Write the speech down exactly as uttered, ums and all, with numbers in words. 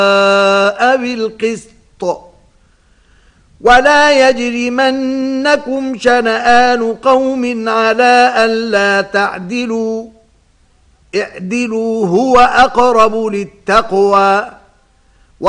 بالقسط ولا يجرمنكم شنآن قوم على ألا تعدلوا اعدلوا هو أقرب للتقوى